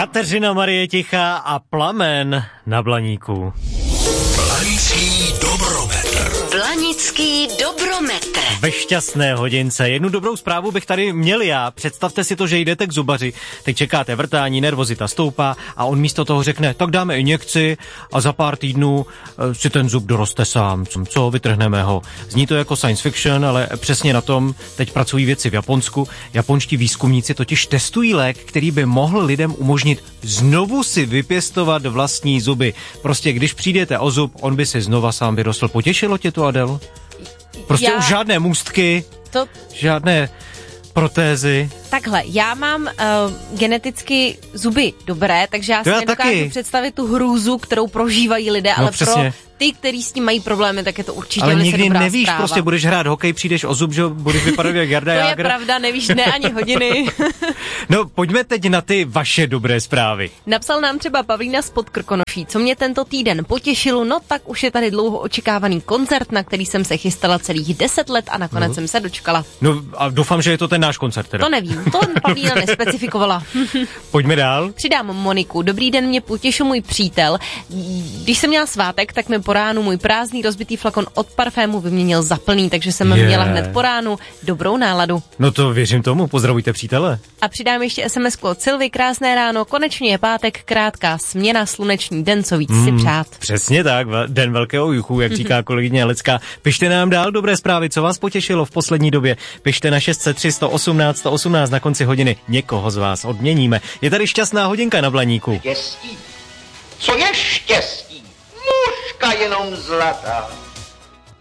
Kateřina Marie Tichá a Plamen na Blaníku. Blanický dobrometr. Blanický dobrometr. Ve šťastné hodince. Jednu dobrou zprávu bych tady měl já. Představte si to, že jdete k zubaři, teď čekáte vrtání, nervozita stoupá a on místo toho řekne, tak dáme injekci a za pár týdnů si ten zub doroste sám. Co, vytrhneme ho. Zní to jako science fiction, ale přesně na tom teď pracují vědci v Japonsku. Japonští výzkumníci totiž testují lék, který by mohl lidem umožnit znovu si vypěstovat vlastní zuby. Prostě když přijdete o zub, on by si znova sám vyrostl. Potěšilo tě to, Adel? Prostě už žádné můstky, žádné protézy. Takhle, já mám geneticky zuby dobré, takže já si nedokážu představit tu hrůzu, kterou prožívají lidé, ale přesně. Pro ty, kteří s tím mají problémy, tak je to určitě ale velice nikdy dobrá nevíš, zpráva. prostě budeš hrát hokej, přijdeš o zub, že budeš vypadat jak Jarda Jágr. To je pravda, nevíš dne ani hodiny. No, pojďme teď na ty vaše dobré zprávy. Napsal nám třeba Pavlína z Podkrkonoší, co mě tento týden potěšilo, no tak už je tady dlouho očekávaný koncert, na který jsem se chystala celých 10 let a nakonec jsem se dočkala. No a doufám, že je to ten náš koncert teda. To nevím, to Pavlína nespecifikovala. Pojďme dál. Přidám Moniku. Dobrý den, mě potěšil můj přítel. Když jsem měla svátek, tak mi po ránu můj prázdný rozbitý flakon od parfému vyměnil za plný, takže jsem měla hned po ránu dobrou náladu. No to věřím tomu, pozdravujte přítele. A přidám ještě SMS-ku od Silvy, krásné ráno, konečně je pátek, krátká směna, sluneční den, co víc si přát. Přesně tak, den velkého juchu, jak říká kolegyně Lecká. Pište nám dál dobré zprávy, co vás potěšilo v poslední době. Pište na 603 118 118 na konci hodiny, někoho z vás odměníme. Je tady šťastná hodinka na Blaníku. Štěstí. Co je štěstí? Mužka jenom zlatá.